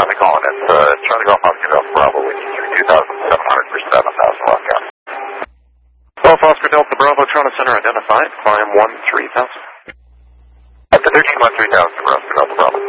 How's it going? It's Charlie Golf Oscar Delta Bravo with you 2,700 for 7,000 left. Golf Oscar Delta Bravo, Toronto Center identified, climb 13,000. At the 13,000 for Oscar Delta Bravo.